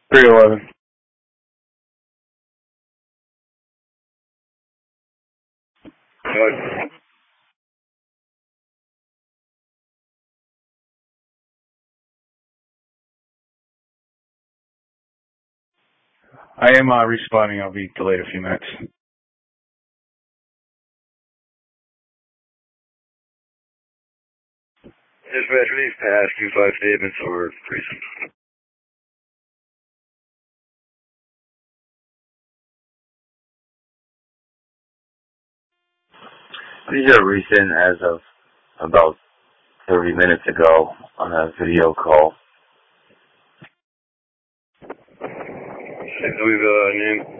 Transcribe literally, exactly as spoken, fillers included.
three eleven. Good. I am uh, responding. I'll be delayed a few minutes. Dispatch, please pass two five statements or precinct. These are recent as of about thirty minutes ago on a video call. I believe uh, name.